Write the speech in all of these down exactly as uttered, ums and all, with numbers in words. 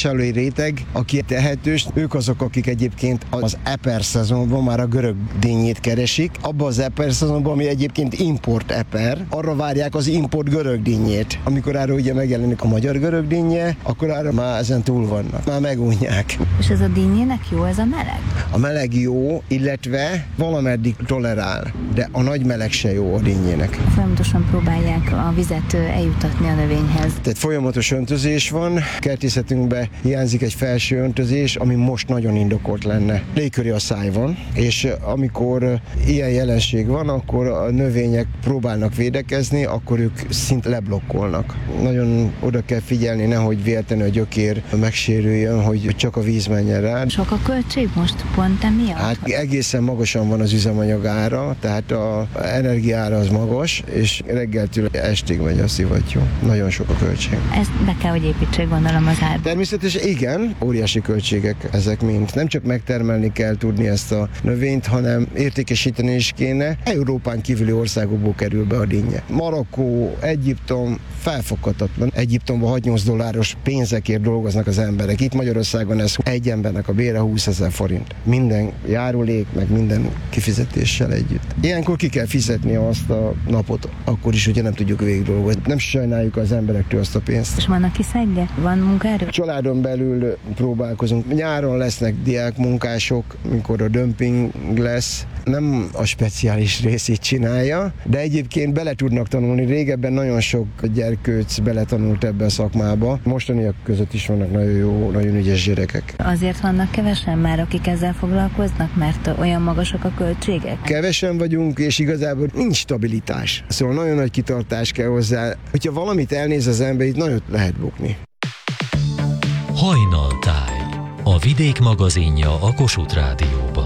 vásárlói réteg, aki tehetős, ők azok, akik egyébként az eper szezonban már a görög dinnyét keresik. Abban az eper szezonban, ami egyébként import eper, arra várják az import görög dinnyét. Amikor arra ugye megjelenik a magyar görög dinnye, akkor arra már ezen túl vannak. Már megunják. És ez a dinnyének jó, ez a meleg? A meleg jó, illetve valameddig tolerál, de a nagy meleg se jó a dinnyének. Folyamatosan próbálják a vizet eljutatni a növényhez. Tehát folyamatos öntözés van, kertészetünkben hiányzik egy felső öntözés, ami most nagyon indokolt lenne. Légköri a száj van, és amikor ilyen jelenség van, akkor a növények próbálnak védekezni, akkor ők szint leblokkolnak. Nagyon oda kell figyelni, nehogy véletlenül a gyökér megsérüljön, hogy csak a víz menjen rá. Sok a költség most pont emiatt? Hát egészen magasan van az üzemanyag ára, tehát az energiára az magas, és reggeltől estig megy a szivattyú. Nagyon sok a költség. Ezt be kell, hogy építsék, gondolom az árba. Természetesen igen, óriási költségek ezek mind. Nem csak megtermelni kell tudni ezt a növényt, hanem értékesíteni is kéne. Európán kívüli országokból kerül be a dinnye. Marokkó, Egyiptom, felfoghatatlan. Egyiptomban hat-nyolc dolláros pénzekért dolgoznak az emberek. Itt Magyarországon ez egy embernek a bére húszezer forint. Minden járulék, meg minden kifizetéssel együtt. Ilyenkor ki kell fizetni azt a napot, akkor is ugye nem tudjuk végig dolgozni. Nem sajnáljuk az emberektől azt a pénzt. És van, aki szedje? Van munkaerő? Családon belül próbálkozunk. Nyáron lesznek diákmunkások, mikor a dömping lesz. Nem a speciális részét csinálja, de egyébként bele tudnak tanulni. Régebben nagyon sok gyerkőc beletanult ebbe a szakmába. Mostaniak között is vannak nagyon jó, nagyon ügyes gyerekek. Azért vannak kevesen már, akik ezzel foglalkoznak, mert olyan magasak a költségek? Kevesen vagyunk, és igazából nincs stabilitás. Szóval nagyon nagy kitartás kell hozzá. Hogyha valamit elnéz az ember, itt nagyon lehet bukni. Hajnaltáj, a Vidék magazinja a Kossuth Rádióban.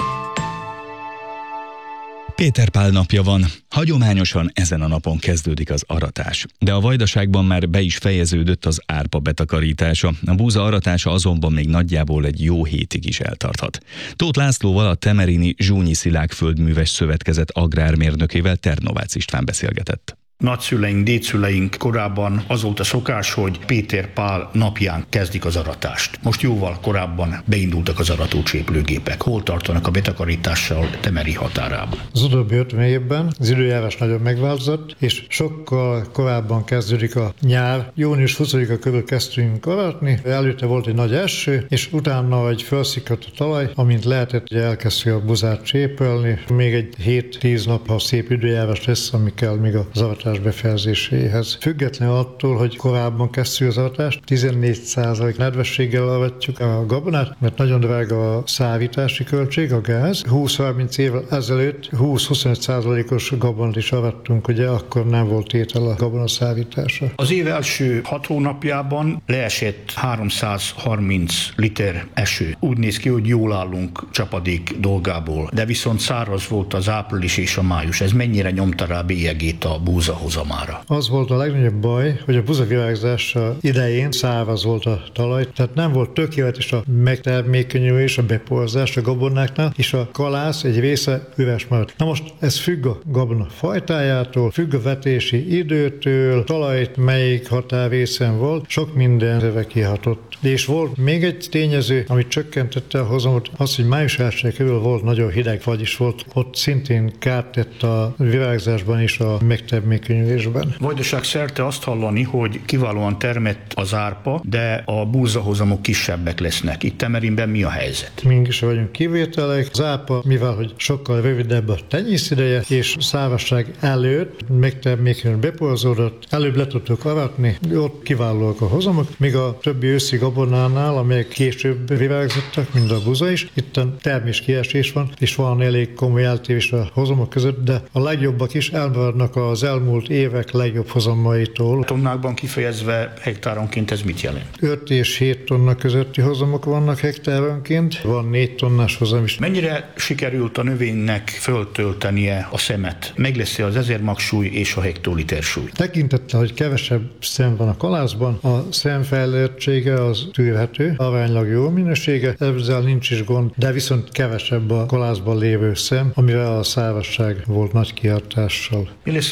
Péter Pál napja van. Hagyományosan ezen a napon kezdődik az aratás. De a Vajdaságban már be is fejeződött az árpa betakarítása. A búza aratása azonban még nagyjából egy jó hétig is eltarthat. Tóth Lászlóval, a temerini Zsúnyi Szilágföldműves Szövetkezet agrármérnökével Ternovácz István beszélgetett. Nagyszüleink, dédszüleink korábban az volt a szokás, hogy Péter Pál napján kezdik az aratást. Most jóval korábban beindultak az aratócséplőgépek. Hol tartanak a betakarítással Temeri határában? Az utóbbi ötven évben az időjárás nagyon megváltozott, és sokkal korábban kezdődik a nyár. június huszadika körül kezdtünk aratni, előtte volt egy nagy eső, és utána egy felszikadt a talaj, amint lehetett, hogy elkezdjük a buzát csépelni. Még egy hét-tíz nap, ha szép időjárás lesz, ami kell még az aratás befejezéséhez. Függetlenül attól, hogy korábban kezdjük az aratást, tizennégy százalék nedvességgel aratjuk a gabonát, mert nagyon drága a szárítási költség, a gáz. húsz-harminc évvel ezelőtt húsz-huszonöt százalékos gabonát is arattunk, ugye akkor nem volt tétel a gabona szárítása. Az év első hat hónapjában leesett háromszázharminc liter eső. Úgy néz ki, hogy jól állunk csapadék dolgából, de viszont száraz volt az április és a május. Ez mennyire nyomta rá bélyegét a búza hozamára? Az volt a legnagyobb baj, hogy a buza virágzása idején száraz volt a talaj, tehát nem volt tökéletes a megtermékenyülés, a beporzás a gabonáknál, és a kalász egy része üres maradt. Na most ez függ a gabona fajtájától, függ a vetési időtől, talajt melyik határrészen volt, sok mindenre kihatott. És volt még egy tényező, ami csökkentette a hozamot, az, hogy május elsején körül volt nagyon hideg, vagyis volt ott szintén kárt tett a virágzásban és a megtermékenyülésben. Vajdaság szerte azt hallani, hogy kiválóan termett az árpa, de a búzahozamok kisebbek lesznek. Itt Temerinben mi a helyzet? Mink is vagyunk kivételek. Az árpa, mivel hogy sokkal rövidebb a tenyészideje, és szárazság előtt megtermékenyül beporzódott, előbb le tudtuk aratni, ott kiválóak a hozamok, míg a többi őszi gabonánál, amelyek később virágzottak, mint a buza is, itt a terméskiesés van, és van elég komoly eltérés a hozamok között, de a legjobbak is elmaradnak az elmúlt évek legjobb hozamaitól. Tonnákban kifejezve hektáronként ez mit jelent? öt és hét tonna közötti hozamok vannak hektáronként, van négy tonnás hozam is. Mennyire sikerült a növénynek föltöltenie a szemet? Meg lesz-e az ezer magsúly és a hektoliter súly? Tekintettel, hogy kevesebb szem van a kalászban, a szemfejlettsége az tűrhető, aránylag jó minősége, ezzel nincs is gond, de viszont kevesebb a kalászban lévő szem, amivel a szárazság volt nagy kihatással. Mi lesz a búza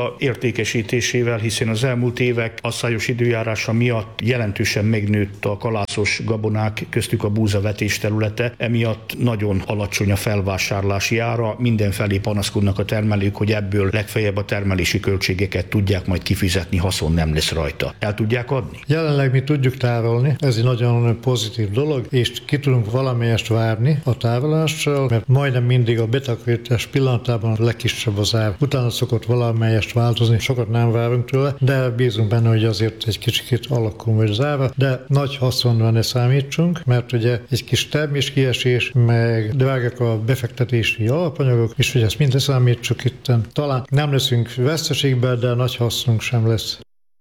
búza értékesítésével, hiszen az elmúlt évek asszályos időjárása miatt jelentősen megnőtt a kalászos gabonák, köztük a búzavetés területe, emiatt nagyon alacsony a felvásárlási ára, mindenfelé panaszkodnak a termelők, hogy ebből legfeljebb a termelési költségeket tudják majd kifizetni, haszon nem lesz rajta. El tudják adni? Jelenleg mi tudjuk tárolni, ez egy nagyon pozitív dolog, és ki tudunk valamelyest várni a tárolással, mert majdnem mindig a betakarítás pillanatában a legkisebb az ár. Utána szokott valamelyest változni, sokat nem várunk tőle, de bízunk benne, hogy azért egy kicsit alakul majd az ára, de nagy haszonra ne számítsunk, mert ugye egy kis terméskiesés, meg drágák a befektetési alapanyagok, és hogy ezt mind számítsuk itten. Talán nem leszünk veszteségben, de nagy hasznunk sem lesz.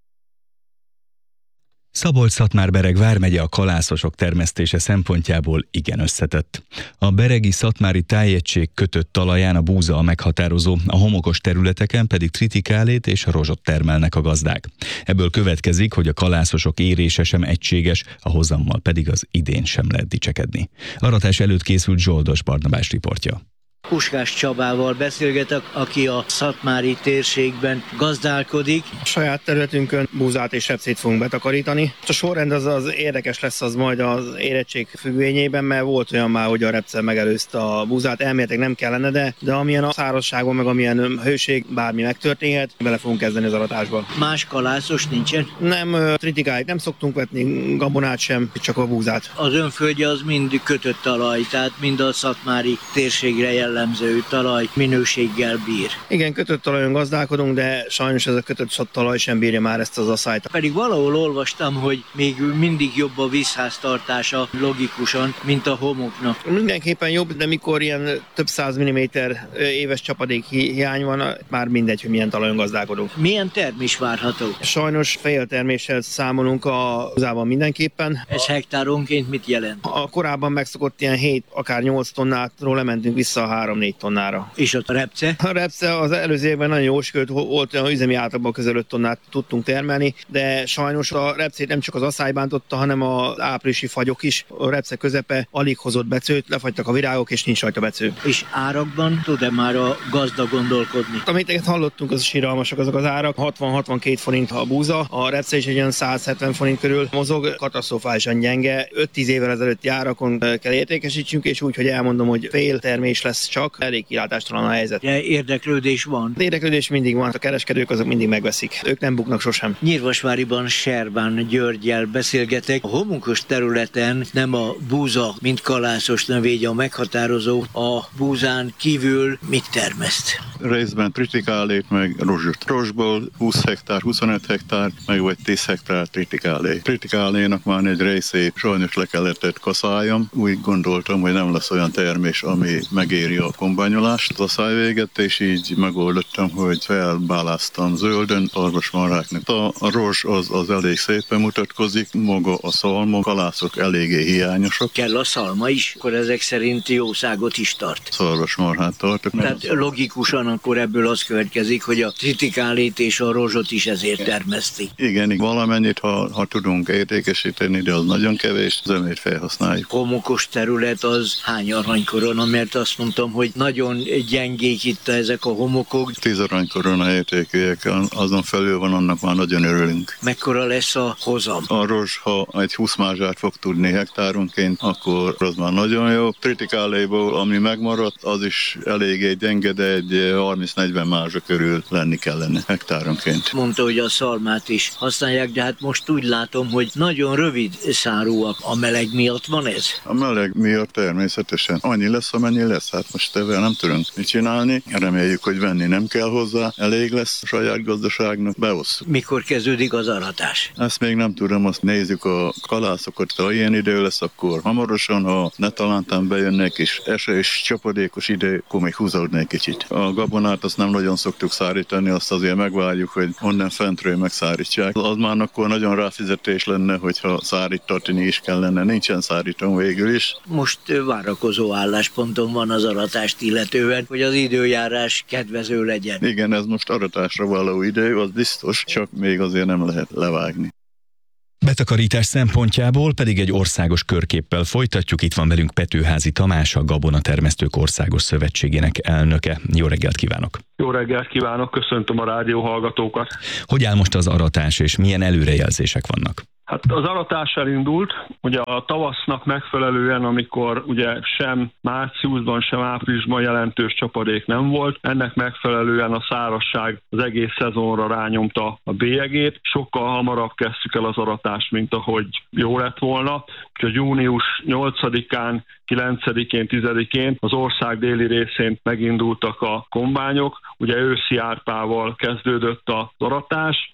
Szabolcs-Szatmár-Bereg vármegye a kalászosok termesztése szempontjából igen összetett. A beregi szatmári tájegység kötött talaján a búza a meghatározó, a homokos területeken pedig tritikálét és rozsot termelnek a gazdák. Ebből következik, hogy a kalászosok érése sem egységes, a hozammal pedig az idén sem lehet dicsekedni. Aratás előtt készült Zsoldos Barnabás riportja. Puskás Csabával beszélgetek, aki a szatmári térségben gazdálkodik. A saját területünkön búzát és repcét fogunk betakarítani. A sorrend az, az érdekes lesz az majd az érettség függvényében, mert volt olyan már, hogy a repce megelőzte a búzát, elméletileg nem kellene, de, de amilyen a szárazságon, meg amilyen hőség, bármi megtörténhet, bele fogunk kezdeni az aratásba. Más kalászos nincsen? Nem, tritikáit nem szoktunk vetni, gabonát sem, csak a búzát. Az önföldje az mind kötött talaj, tehát mind a szatmári térségre jellemző talaj minőséggel bír. Igen, kötött talajon gazdálkodunk, de sajnos ez a kötött talaj sem bírja már ezt az asszályt. Pedig valahol olvastam, hogy még mindig jobb a vízháztartása logikusan, mint a homoknak. Mindenképpen jobb, de mikor ilyen több száz milliméter éves csapadék hi- hiány van, már mindegy, hogy milyen talajon gazdálkodunk. Milyen termés várható? Sajnos félterméssel számolunk a búzában mindenképpen. Ez hektáronként mit jelent? A korábban megszokott ilyen hét, akár nyolc tonnátról lementünk vissza a három-négy tonnára. És a repce? A repce az előző évben nagyon jó sőt, volt olyan üzemi átlagban közel öt tonnát tudtunk termelni, de sajnos a repcét nem csak az asszály bántotta, hanem az áprilisi fagyok is. A repce közepe alig hozott becőt, lefagytak a virágok, és nincs rajta becő. És árakban tud-e már a gazda gondolkodni? Amit hallottunk, az síralmasak azok az árak. hatvan-hatvankét forint a búza, a repce is egy olyan száz hetven forint körül mozog, katasztrofálisan gyenge. öt-tíz évvel ezelőtti árakon kell értékesítsünk, és úgy, hogy elmondom, hogy fél termés lesz csak, elég kilátástalan a helyzet. De érdeklődés van? De érdeklődés mindig van, a kereskedők azok mindig megveszik. Ők nem buknak sosem. Nyírvasváriban Serbán Györggyel beszélgetek. A homokos területen nem a búza, mint kalászos növény a meghatározó, a búzán kívül mit termeszt? Részben tritikálét, meg rozsot. Rozsból húsz hektár, huszonöt hektár, meg vagy tíz hektár tritikálé. Tritikálénak már egy részét sajnos le kellett kaszáljam. Úgy gondoltam, hogy nem lesz olyan termés, ami megéri a kombányolást. Az asszály véget, és így megoldottam, hogy felbáláztam zöldön szarvasmarháknak. A, a rozs az, az elég szépen mutatkozik, maga a szalma, kalászok eléggé hiányosak. Kell a szalma is, akkor ezek szerint jószágot is tart. Szarvasmarhát tartok. Tehát logikusan akkor ebből az következik, hogy a tritikálét és a rozsot is ezért termeszti. Igen, valamennyit, ha, ha tudunk értékesíteni, de az nagyon kevés, zömét felhasználjuk. Homokos terület az hány aranykorona, mert azt mondtam, hogy nagyon gyengék itt ezek a homokok. Tíz aranykorona értékűek, azon felül van, annak már nagyon örülünk. Mekkora lesz a hozam? A rozs, ha egy húsz mázsát fog tudni hektáronként, akkor az már nagyon jó. Tritikáléból, ami megmaradt, az is eléggé gyenge, de egy harminc-negyven mázsa körül lenni kellene hektáronként. Mondta, hogy a szalmát is használják, de hát most úgy látom, hogy nagyon rövid szárúak. A meleg miatt van ez? A meleg miatt természetesen. Annyi lesz, amennyi lesz. Hát most ebben nem tudunk mit csinálni. Reméljük, hogy venni nem kell hozzá. Elég lesz a saját gazdaságnak. Beosszuk. Mikor kezdődik az aratás? Ezt még nem tudom, azt nézzük a kalászokat. Ha ilyen idő lesz, akkor hamarosan, ha ne talántán bejönnek is esős, csapadékos idő, akkor még húzódnék kicsit. A gabonát azt nem nagyon szoktuk szárítani, azt azért megvárjuk, hogy onnan fentről megszárítsák. Az már akkor nagyon ráfizetés lenne, hogyha szárítatni is kellene. Nincsen szárítom végül is. Most várakozó állásponton van az aratást illetően, hogy az időjárás kedvező legyen. Igen, ez most aratásra való idő, az biztos, csak még azért nem lehet levágni. Betakarítás szempontjából pedig egy országos körképpel folytatjuk. Itt van velünk Petőházy Tamás, a Gabonatermesztők Országos Szövetségének elnöke. Jó reggelt kívánok! Jó reggelt kívánok, köszöntöm a rádió hallgatókat! Hogy áll most az aratás, és milyen előrejelzések vannak? Hát az aratás elindult, ugye a tavasznak megfelelően, amikor ugye sem márciusban, sem áprilisban jelentős csapadék nem volt, ennek megfelelően a szárazság az egész szezonra rányomta a bélyegét, sokkal hamarabb kezdtük el az aratást, mint ahogy jó lett volna, úgyhogy június nyolcadikán, kilencedikén, tizedikén az ország déli részén megindultak a kombányok, ugye őszi árpával kezdődött az aratás,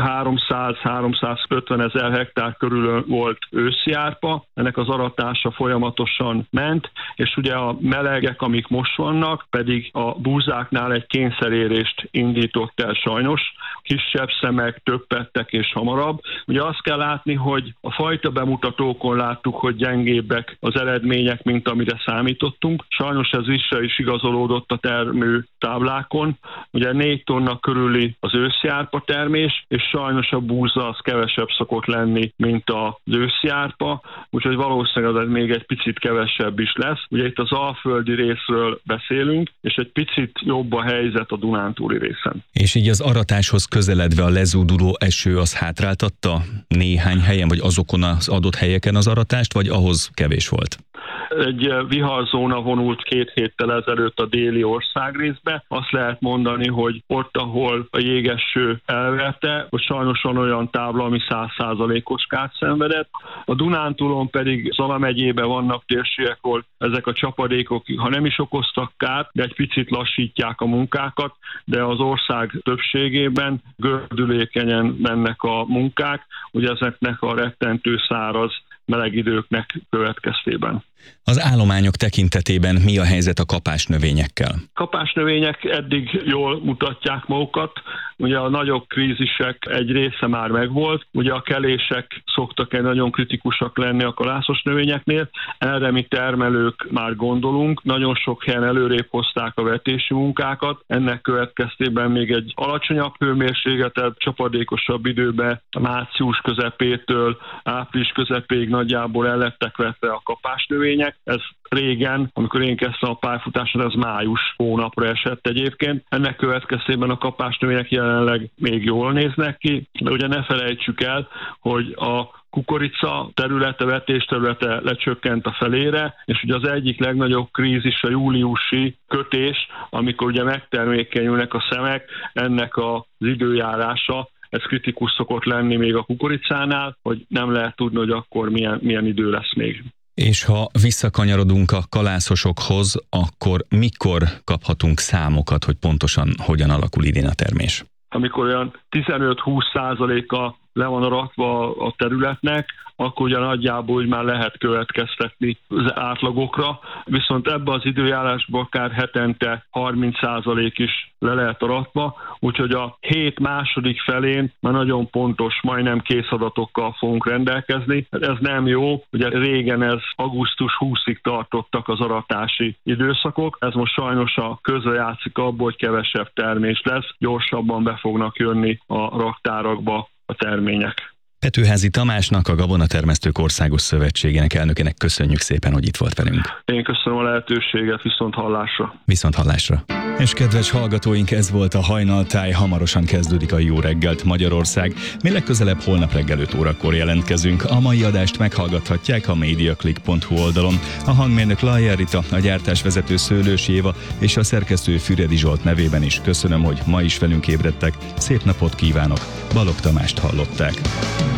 háromszáz-háromszázötven ezer hektár körül volt őszi árpa, ennek az aratása folyamatosan ment, és ugye a melegek, amik most vannak, pedig a búzáknál egy kényszerérést indított el sajnos, kisebb szemek, többettek és hamarabb. Ugye azt kell látni, hogy a fajta bemutatókon láttuk, hogy gyengébbek az eredmények, mint amire számítottunk. Sajnos ez vissza is igazolódott a termő táblákon. Ugye négy tonna körüli az őszi árpa termés, és sajnos a búza az kevesebb szokott lenni, mint az őszi árpa, úgyhogy valószínűleg ez még egy picit kevesebb is lesz. Ugye itt az alföldi részről beszélünk, és egy picit jobb a helyzet a dunántúli részen. És így az aratáshoz közeledve a lezúduló eső az hátráltatta néhány helyen, vagy azokon az adott helyeken az aratást, vagy ahhoz kevés volt? Egy viharzóna vonult két héttel ezelőtt a déli országrészbe. Azt lehet mondani, hogy ott, ahol a jégeső elverte, hogy sajnos van olyan tábla, ami száz százalékos kárt szenvedett. A Dunántúlon pedig Zala megyében vannak térségek, ahol ezek a csapadékok, ha nem is okoztak kárt, de egy picit lassítják a munkákat, de az ország többségében gördülékenyen mennek a munkák, ugye ezeknek a rettentő száraz meleg időknek következtében. Az állományok tekintetében mi a helyzet a kapásnövényekkel? Kapásnövények eddig jól mutatják magukat, ugye a nagyobb krízisek egy része már megvolt, ugye a kelések szoktak egy nagyon kritikusak lenni a kalászos növényeknél, erre mi termelők már gondolunk, nagyon sok helyen előrébb hozták a vetési munkákat, ennek következtében még egy alacsonyabb hőmérsékletebb, csapadékosabb időben március közepétől április közepéig nagyjából el lettek vetve a kapásnövények. Ez régen, amikor én kezdtem a pályafutáson, ez május hónapra esett egyébként. Ennek következtében a kapásnövények jelenleg még jól néznek ki, de ugye ne felejtsük el, hogy a kukorica területe, vetés területe lecsökkent a felére, és ugye az egyik legnagyobb krízis a júliusi kötés, amikor ugye megtermékenyülnek a szemek, ennek az időjárása, ez kritikus szokott lenni még a kukoricánál, hogy nem lehet tudni, hogy akkor milyen, milyen idő lesz még. És ha visszakanyarodunk a kalászosokhoz, akkor mikor kaphatunk számokat, hogy pontosan hogyan alakul idén a termés? Amikor olyan tizenöt-húsz százaléka le van aratva a területnek, akkor ugye nagyjából úgy már lehet következtetni az átlagokra, viszont ebbe az időjárásban akár hetente harminc százalék is le lehet aratva, úgyhogy a hét második felén már nagyon pontos, majdnem kész adatokkal fogunk rendelkezni. Ez nem jó, ugye régen ez augusztus huszadikáig tartottak az aratási időszakok, ez most sajnos a közrejátszik abból, hogy kevesebb termés lesz, gyorsabban be fognak jönni a raktárakba a termények. Petőházy Tamásnak, a Gabonatermesztők Országos Szövetségének elnökének köszönjük szépen, hogy itt volt velünk. Én köszönöm a lehetőséget, viszont hallásra. Viszont hallásra. És kedves hallgatóink, ez volt a Hajnaltáj, hamarosan kezdődik a Jó reggelt Magyarország. Mi legközelebb holnap reggel öt órakor jelentkezünk. A mai adást meghallgathatják a mediaclick pont hu oldalon. A hangmérnök Lajer Rita, a gyártásvezető Szőlősi Éva és a szerkesztő Füredi Zsolt nevében is köszönöm, hogy ma is velünk ébredtek. Szép napot kívánok, Balogh Tamást hallották.